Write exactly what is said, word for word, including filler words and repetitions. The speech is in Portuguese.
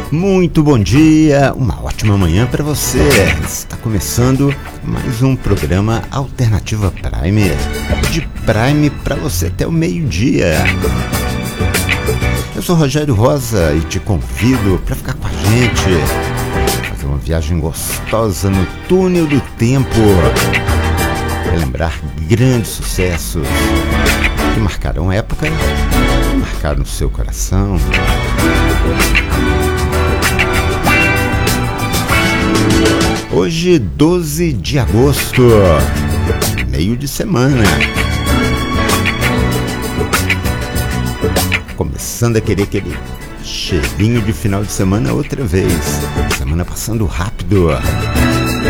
Muito bom dia, uma ótima manhã para você. Está começando mais um programa Alternativa Prime, de Prime para você até o meio-dia. Eu sou Rogério Rosa e te convido para ficar com a gente, fazer uma viagem gostosa no túnel do tempo, relembrar grandes sucessos que marcaram época, que marcaram o seu coração. Hoje, doze de agosto, meio de semana. Começando a querer aquele cheirinho de final de semana outra vez. Semana passando rápido.